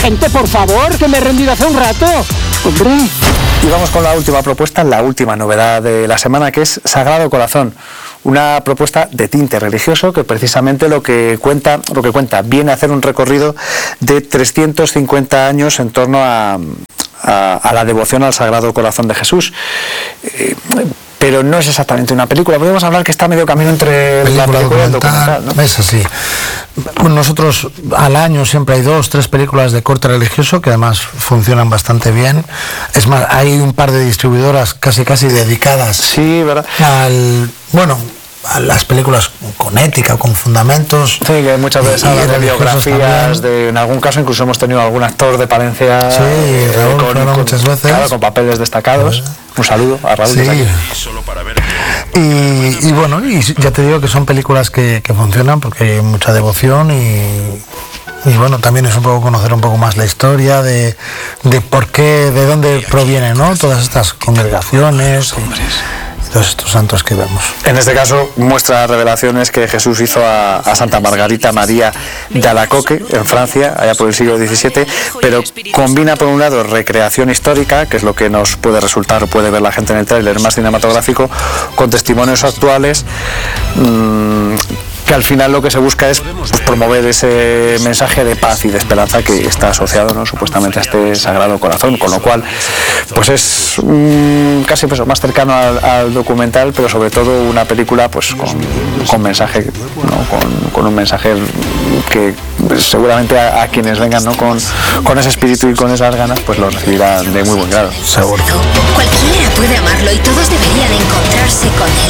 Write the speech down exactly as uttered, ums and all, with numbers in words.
Gente, por favor, que me he rendido hace un rato. Hombre. Y vamos con la última propuesta, la última novedad de la semana, que es Sagrado Corazón. Una propuesta de tinte religioso que precisamente lo que cuenta, lo que cuenta viene a hacer un recorrido de trescientos cincuenta años en torno a, a, a la devoción al Sagrado Corazón de Jesús. Eh, pero no es exactamente una película. Podemos hablar que está medio camino entre película, la película y el documental, ¿no? Es así. Bueno, nosotros al año siempre hay dos, tres películas de corte religioso que además funcionan bastante bien. Es más, hay un par de distribuidoras casi casi dedicadas sí, ¿verdad? al... bueno... a las películas con ética, con fundamentos. Sí, que muchas veces hablan de biografías, de, en algún caso incluso hemos tenido algún actor de Palencia sí, eh, Raúl, con, claro, con, muchas veces. Claro, con papeles destacados. Pues, un saludo a Raúl. Sí. Y, y bueno, y ya te digo que son películas que, que funcionan porque hay mucha devoción y... Y bueno, también es un poco conocer un poco más la historia de, de por qué, de dónde provienen, ¿no? Todas estas congregaciones y todos estos santos que vemos. En este caso muestra revelaciones que Jesús hizo a, a Santa Margarita María de Alacoque, en Francia, allá por el siglo diecisiete, pero combina por un lado recreación histórica, que es lo que nos puede resultar, puede ver la gente en el tráiler más cinematográfico, con testimonios actuales, mmm, que al final lo que se busca es pues, promover ese mensaje de paz y de esperanza que está asociado, ¿no?, supuestamente a este Sagrado Corazón, con lo cual pues es mmm, casi pues, más cercano al, al documental, pero sobre todo una película pues con, con mensaje, ¿no?, con, con un mensaje que seguramente a, a quienes vengan, ¿no?, con, con ese espíritu y con esas ganas, pues lo recibirán de muy buen grado, seguro. Cualquiera puede amarlo y todos deberían encontrarse con él.